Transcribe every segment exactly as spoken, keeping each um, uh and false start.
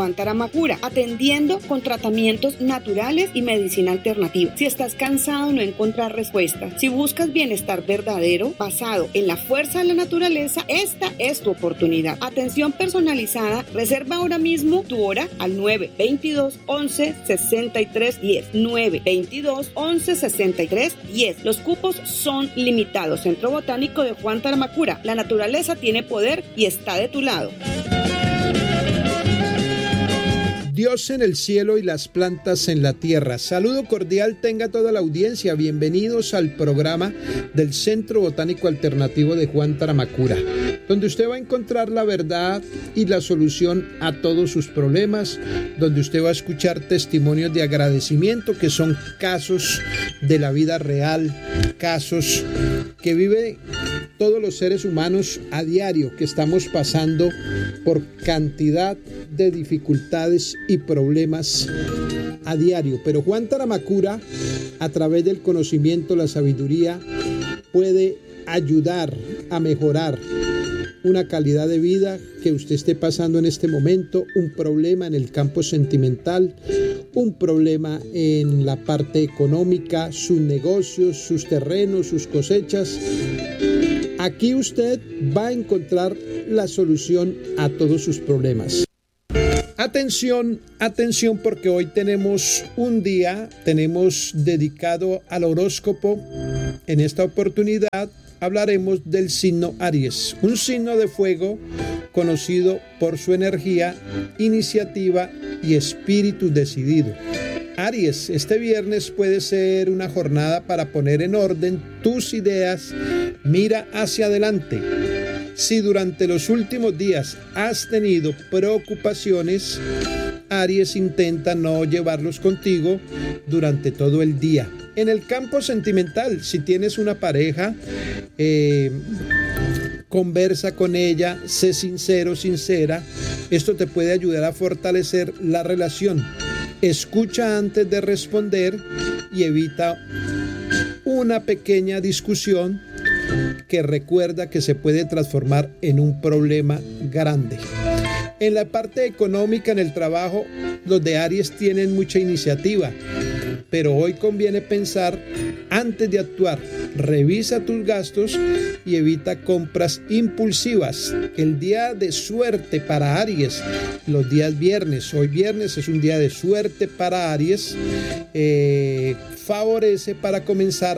Juan Taramacura, atendiendo con tratamientos naturales y medicina alternativa. Si estás cansado de no encontrar respuesta, si buscas bienestar verdadero basado en la fuerza de la naturaleza, esta es tu oportunidad. Atención personalizada. Reserva ahora mismo tu hora al nueve veintidós, once, sesenta y tres, diez. nueve veintidós, once, sesenta y tres, diez. Los cupos son limitados. Centro Botánico de Juan Taramacura. La naturaleza tiene poder y está de tu lado. Dios en el cielo y las plantas en la tierra. Saludo cordial tenga toda la audiencia. Bienvenidos al programa del Centro Botánico Alternativo de Juan Taramacura, donde usted va a encontrar la verdad y la solución a todos sus problemas, donde usted va a escuchar testimonios de agradecimiento que son casos de la vida real, casos que viven todos los seres humanos a diario, que estamos pasando por cantidad de dificultades y problemas a diario. Pero Juan Taramacura, a través del conocimiento, la sabiduría, puede ayudar a mejorar una calidad de vida que usted esté pasando en este momento, un problema en el campo sentimental, un problema en la parte económica, sus negocios, sus terrenos, sus cosechas. Aquí usted va a encontrar la solución a todos sus problemas. Atención, atención, porque hoy tenemos un día, tenemos dedicado al horóscopo. En esta oportunidad hablaremos del signo Aries, un signo de fuego conocido por su energía, iniciativa y espíritu decidido. Aries, este viernes puede ser una jornada para poner en orden tus ideas. Mira hacia adelante. Si durante los últimos días has tenido preocupaciones, Aries, intenta no llevarlos contigo durante todo el día. En el campo sentimental, si tienes una pareja, eh, conversa con ella, sé sincero, sincera. Esto te puede ayudar a fortalecer la relación. Escucha antes de responder y evita una pequeña discusión que recuerda que se puede transformar en un problema grande. En la parte económica, en el trabajo, los de Aries tienen mucha iniciativa, pero hoy conviene pensar antes de actuar. Revisa tus gastos y evita compras impulsivas. El día de suerte para Aries, los días viernes, hoy viernes es un día de suerte para Aries, eh, favorece para comenzar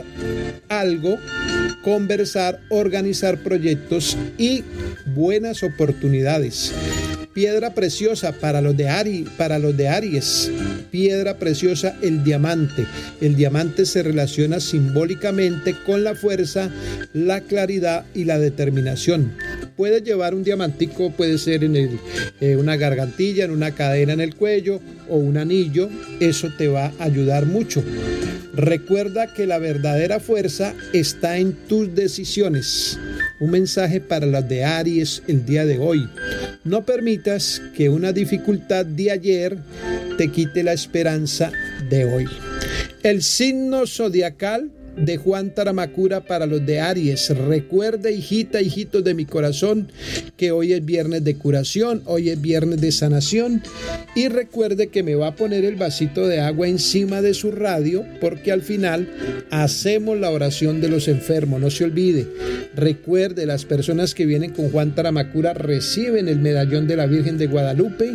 algo, conversar, organizar proyectos y buenas oportunidades. Piedra preciosa para los de Aries, para los de Aries. Piedra preciosa, el diamante. El diamante se relaciona simbólicamente con la fuerza, la claridad y la determinación. Puedes llevar un diamantico, puede ser en el, eh, una gargantilla, en una cadena en el cuello o un anillo. Eso te va a ayudar mucho. Recuerda que la verdadera fuerza está en tus decisiones. Un mensaje para las de Aries el día de hoy. No permitas que una dificultad de ayer te quite la esperanza de hoy. El signo zodiacal de Juan Taramacura para los de Aries. Recuerde, hijita, hijitos de mi corazón, que hoy es viernes de curación, hoy es viernes de sanación, y recuerde que me va a poner el vasito de agua encima de su radio, porque al final hacemos la oración de los enfermos. No se olvide, recuerde, las personas que vienen con Juan Taramacura reciben el medallón de la Virgen de Guadalupe,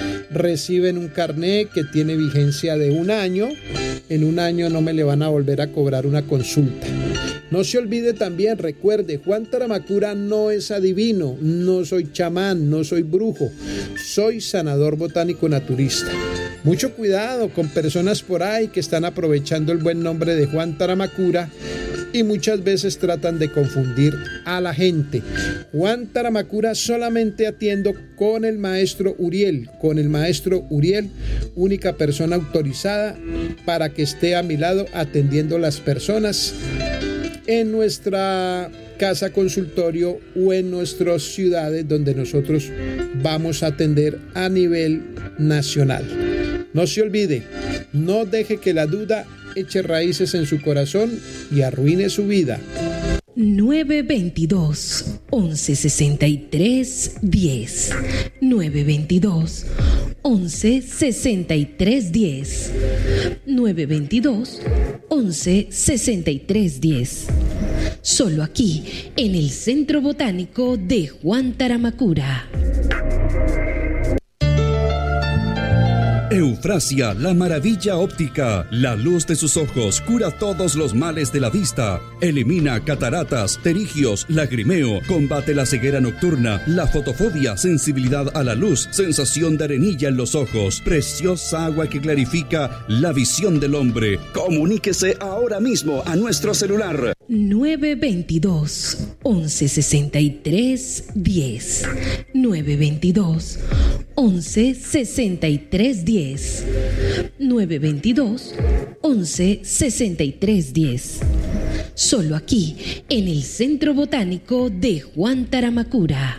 reciben un carnet que tiene vigencia de un año. En un año no me le van a volver a cobrar una consulta. No se olvide también, recuerde, Juan Taramacura no es adivino, no soy chamán, no soy brujo, soy sanador botánico naturista. Mucho cuidado con personas por ahí que están aprovechando el buen nombre de Juan Taramacura y muchas veces tratan de confundir a la gente. Juan Taramacura solamente atiendo con el maestro Uriel, con el maestro Uriel, única persona autorizada para que esté a mi lado atendiendo las personas en nuestra casa consultorio o en nuestras ciudades donde nosotros vamos a atender a nivel nacional. No se olvide, no deje que la duda eche raíces en su corazón y arruine su vida. nueve veintidós, once sesenta y tres, diez. nueve veintidós, once, sesenta y tres diez. nueve dos dos, once, sesenta y tres diez. Solo aquí, en el Centro Botánico de Juan Taramacura. Eufrasia, la maravilla óptica. La luz de sus ojos cura todos los males de la vista. Elimina cataratas, pterigios, lagrimeo. Combate la ceguera nocturna, la fotofobia, sensibilidad a la luz, sensación de arenilla en los ojos. Preciosa agua que clarifica la visión del hombre. Comuníquese ahora mismo a nuestro celular. nueve dos dos, once, sesenta y tres diez. nueve dos dos, once, sesenta y tres diez. nueve dos dos, once, sesenta y tres diez. Solo aquí, en el Centro Botánico de Juan Taramacura.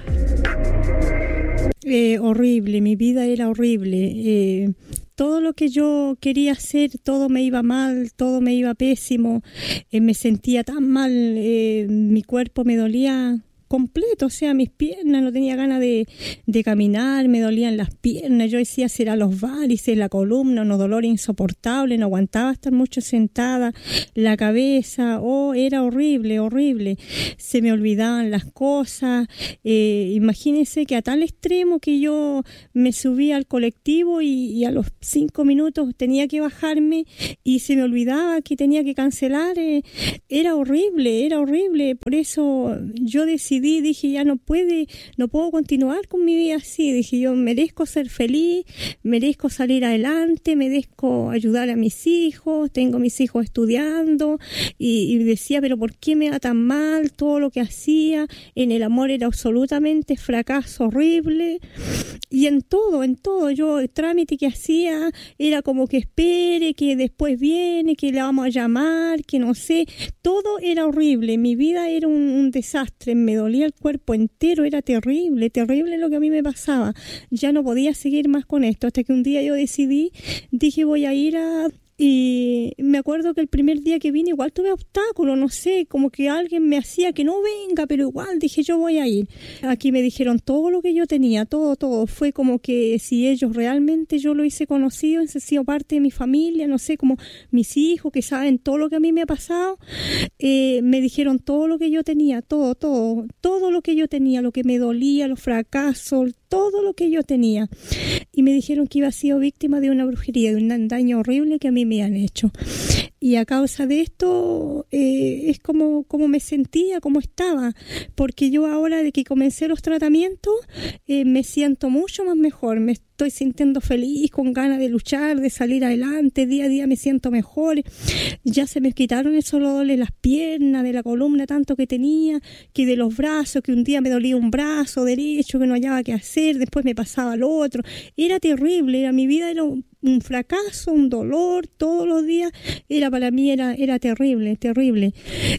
Eh, horrible, mi vida era horrible. Eh, todo lo que yo quería hacer, todo me iba mal, todo me iba pésimo. Eh, me sentía tan mal, eh, mi cuerpo me dolía completo, o sea, mis piernas, no tenía ganas de, de caminar, me dolían las piernas, yo decía, será los varices, la columna, unos dolores insoportables, no aguantaba estar mucho sentada, la cabeza, oh, era horrible, horrible, se me olvidaban las cosas, eh, imagínense que a tal extremo que yo me subía al colectivo y, y a los cinco minutos tenía que bajarme y se me olvidaba que tenía que cancelar, eh, era horrible, era horrible, por eso yo decidí dije, ya no puede, no puedo continuar con mi vida así, dije, yo merezco ser feliz, merezco salir adelante, merezco ayudar a mis hijos, tengo mis hijos estudiando, y, y decía, pero ¿por qué me va tan mal? Todo lo que hacía, en el amor era absolutamente fracaso horrible, y en todo, en todo, yo el trámite que hacía era como que espere, que después viene, que le vamos a llamar, que no sé, todo era horrible, mi vida era un, un desastre, me dolía el cuerpo entero, era terrible, terrible lo que a mí me pasaba. Ya no podía seguir más con esto, hasta que un día yo decidí, dije voy a ir a... Y me acuerdo que el primer día que vine igual tuve obstáculos, no sé, como que alguien me hacía que no venga, pero igual dije yo voy a ir. Aquí me dijeron todo lo que yo tenía, todo, todo. Fue como que si ellos realmente yo lo hice conocido, han sido parte de mi familia, no sé, como mis hijos que saben todo lo que a mí me ha pasado, eh, me dijeron todo lo que yo tenía, todo, todo, todo lo que yo tenía, lo que me dolía, los fracasos, todo lo que yo tenía. Y me dijeron que iba a ser víctima de una brujería, de un daño horrible que a mí me han hecho. Y a causa de esto eh, es como, como me sentía, como estaba, porque yo ahora de que comencé los tratamientos eh, me siento mucho más mejor, me estoy sintiendo feliz, con ganas de luchar, de salir adelante, día a día me siento mejor, ya se me quitaron esos dolores de las piernas, de la columna tanto que tenía, que de los brazos, que un día me dolía un brazo derecho, que no hallaba qué hacer, después me pasaba al otro, era terrible, era mi vida era un un fracaso, un dolor, todos los días, era para mí era, era terrible, terrible.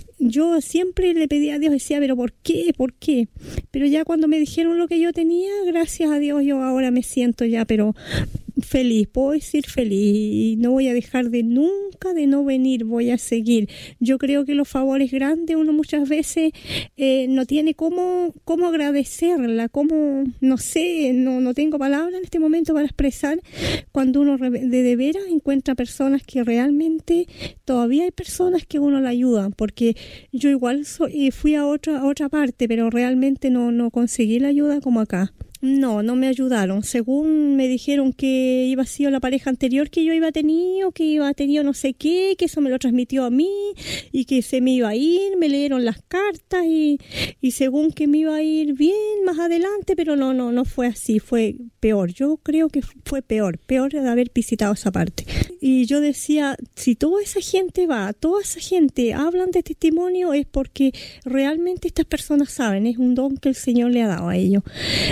Yo siempre le pedía a Dios, decía, pero ¿por qué? ¿Por qué? Pero ya cuando me dijeron lo que yo tenía, gracias a Dios, yo ahora me siento ya, pero feliz, puedo decir feliz, y no voy a dejar de nunca de no venir, voy a seguir. Yo creo que los favores grandes uno muchas veces eh, no tiene cómo, cómo agradecerla, cómo, no sé, no, no tengo palabras en este momento para expresar cuando uno de, de veras encuentra personas que realmente, todavía hay personas que uno la ayuda, porque yo igual soy, fui a otra, a otra parte, pero realmente no, no conseguí la ayuda como acá. No, no me ayudaron. Según me dijeron que iba a ser la pareja anterior que yo iba a tener, que iba a tener no sé qué, que eso me lo transmitió a mí y que se me iba a ir, me leyeron las cartas y, y según que me iba a ir bien más adelante, pero no, no, no fue así, fue peor. Yo creo que fue peor, peor de haber visitado esa parte. Y yo decía, si toda esa gente va, toda esa gente hablan de testimonio es porque realmente estas personas saben, es un don que el Señor le ha dado a ellos.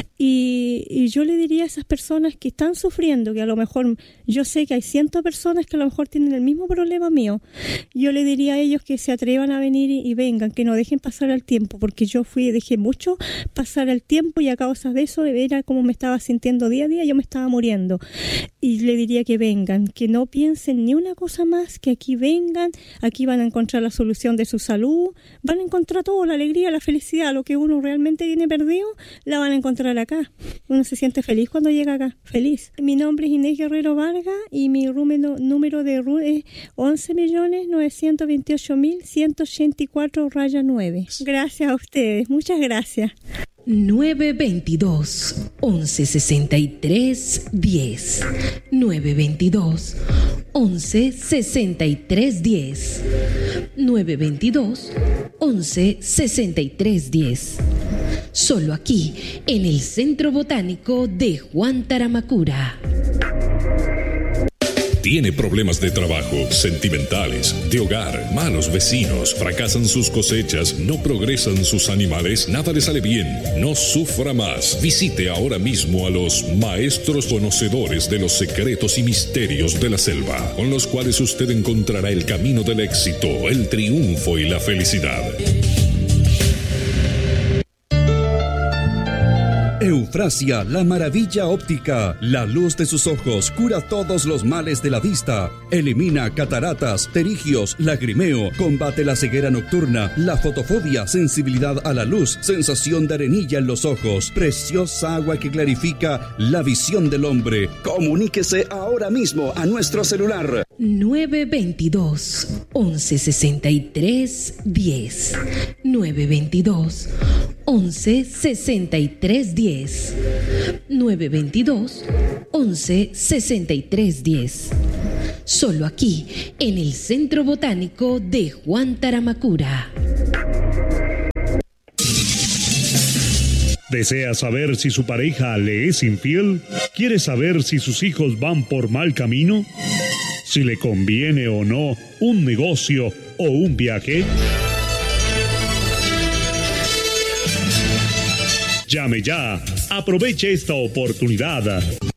Y, y yo le diría a esas personas que están sufriendo, que a lo mejor, yo sé que hay cientos de personas que a lo mejor tienen el mismo problema mío, yo le diría a ellos que se atrevan a venir y, y vengan, que no dejen pasar el tiempo, porque yo fui, dejé mucho pasar el tiempo y a causa de eso era como me estaba sintiendo día a día, yo me estaba muriendo. Y le diría que vengan, que no piensen ni una cosa más, que aquí vengan, aquí van a encontrar la solución de su salud, van a encontrar todo, la alegría, la felicidad, lo que uno realmente tiene perdido, la van a encontrar acá. acá. Uno se siente feliz cuando llega acá, feliz. Mi nombre es Inés Guerrero Vargas y mi número, número de R U es once millones novecientos veintiocho mil ciento ochenta y cuatro raya nueve. Gracias a ustedes, muchas gracias. nueve veintidós, once sesenta y tres, diez. nueve veintidós, once sesenta y tres, diez. nueve veintidós, once sesenta y tres, diez. Solo aquí, en el Centro Botánico de Juan Taramacura. Tiene problemas de trabajo, sentimentales, de hogar, malos vecinos, fracasan sus cosechas, no progresan sus animales, nada le sale bien. No sufra más. Visite ahora mismo a los maestros conocedores de los secretos y misterios de la selva, con los cuales usted encontrará el camino del éxito, el triunfo y la felicidad. Eufrasia, la maravilla óptica, la luz de sus ojos cura todos los males de la vista, elimina cataratas, pterigios, lagrimeo, combate la ceguera nocturna, la fotofobia, sensibilidad a la luz, sensación de arenilla en los ojos, preciosa agua que clarifica la visión del hombre. Comuníquese ahora mismo a nuestro celular. nueve veintidós, once sesenta y tres, diez. nueve veintidós, once sesenta y tres, diez. nueve veintidós, once sesenta y tres, diez. Solo aquí, en el Centro Botánico de Juan Taramacura. ¿Desea saber si su pareja le es infiel? ¿Quiere saber si sus hijos van por mal camino? ¿Si le conviene o no un negocio o un viaje? Llame ya, aproveche esta oportunidad.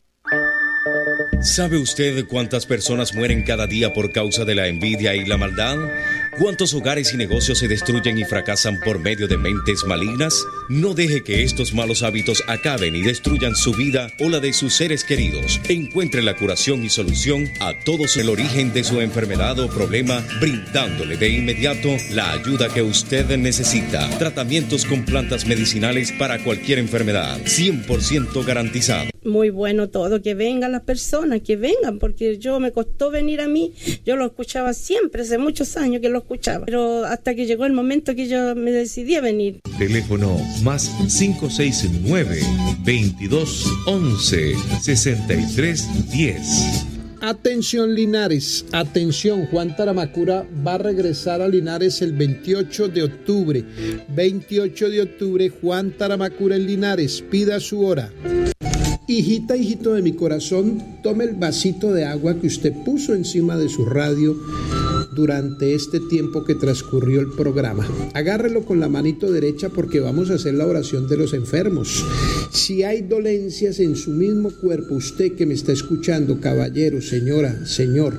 ¿Sabe usted cuántas personas mueren cada día por causa de la envidia y la maldad? ¿Cuántos hogares y negocios se destruyen y fracasan por medio de mentes malignas? No deje que estos malos hábitos acaben y destruyan su vida o la de sus seres queridos. Encuentre la curación y solución a todos el origen de su enfermedad o problema, brindándole de inmediato la ayuda que usted necesita. Tratamientos con plantas medicinales para cualquier enfermedad, cien por ciento garantizado. Muy bueno todo, que vengan las personas, que vengan, porque yo me costó venir a mí, yo lo escuchaba siempre, hace muchos años que lo escuchaba, pero hasta que llegó el momento que yo me decidí a venir. Teléfono más cinco seis nueve, veintidós, once, sesenta y tres, diez. Atención Linares, atención, Juan Taramacura va a regresar a Linares el veintiocho de octubre. veintiocho de octubre, Juan Taramacura en Linares, pida su hora. Hijita, hijito de mi corazón, tome el vasito de agua que usted puso encima de su radio durante este tiempo que transcurrió el programa. Agárrelo con la manito derecha porque vamos a hacer la oración de los enfermos. Si hay dolencias en su mismo cuerpo, usted que me está escuchando, caballero, señora, señor,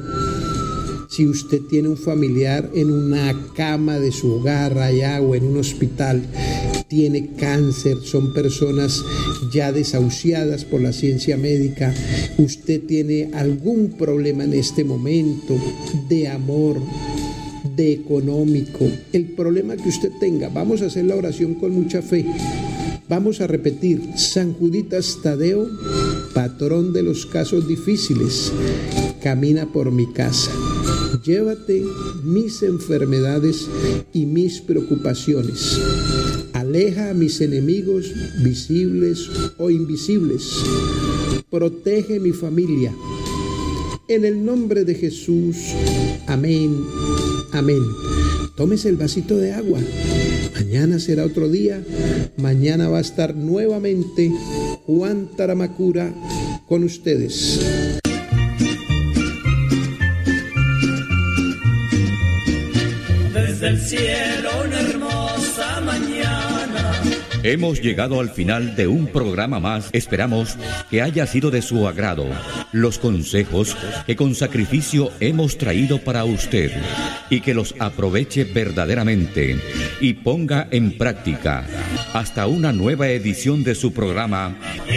si usted tiene un familiar en una cama de su hogar allá o en un hospital, tiene cáncer, son personas ya desahuciadas por la ciencia médica, usted tiene algún problema en este momento de amor, de económico, el problema que usted tenga, vamos a hacer la oración con mucha fe. Vamos a repetir: San Juditas Tadeo, patrón de los casos difíciles, camina por mi casa. Llévate mis enfermedades y mis preocupaciones. Aleja a mis enemigos, visibles o invisibles. Protege mi familia. En el nombre de Jesús. Amén. Amén. Tómese el vasito de agua. Mañana será otro día. Mañana va a estar nuevamente Juan Taramacura con ustedes. Desde el cielo una hermosa mañana. Hemos llegado al final de un programa más. Esperamos que haya sido de su agrado los consejos que con sacrificio hemos traído para usted y que los aproveche verdaderamente y ponga en práctica. Hasta una nueva edición de su programa